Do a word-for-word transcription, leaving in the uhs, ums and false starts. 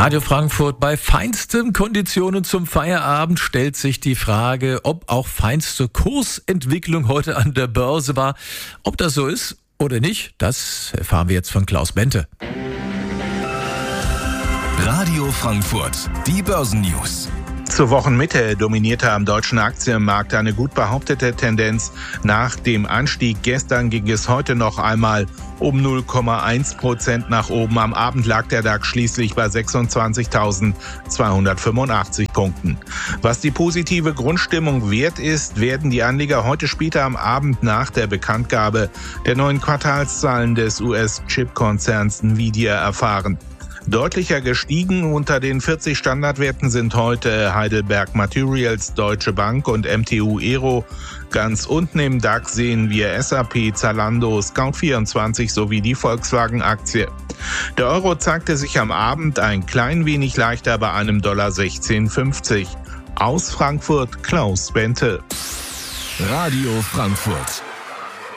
Radio Frankfurt. Bei feinsten Konditionen zum Feierabend stellt sich die Frage, ob auch feinste Kursentwicklung heute an der Börse war. Ob das so ist oder nicht, das erfahren wir jetzt von Klaus Bente. Radio Frankfurt, die Börsennews. Zur Wochenmitte dominierte am deutschen Aktienmarkt eine gut behauptete Tendenz. Nach dem Anstieg gestern ging es heute noch einmal um null Komma eins Prozent nach oben. Am Abend lag der DAX schließlich bei sechsundzwanzigtausendzweihundertfünfundachtzig Punkten. Was die positive Grundstimmung wert ist, werden die Anleger heute später am Abend nach der Bekanntgabe der neuen Quartalszahlen des U S-Chip-Konzerns Nvidia erfahren. Deutlicher gestiegen unter den vierzig Standardwerten sind heute Heidelberg Materials, Deutsche Bank und M T U Aero. Ganz unten im DAX sehen wir S A P, Zalando, Scout vierundzwanzig sowie die Volkswagen-Aktie. Der Euro zeigte sich am Abend ein klein wenig leichter bei einem Dollar sechzehn fünfzig. Aus Frankfurt Klaus Bente. Radio Frankfurt.